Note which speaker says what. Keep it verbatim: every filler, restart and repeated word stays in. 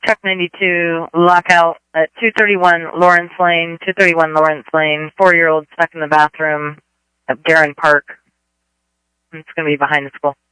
Speaker 1: Truck ninety-two, lockout at two thirty-one Lawrence Lane, two thirty-one Lawrence Lane, four-year-old stuck in the bathroom at Darren Park. It's going to be behind the school.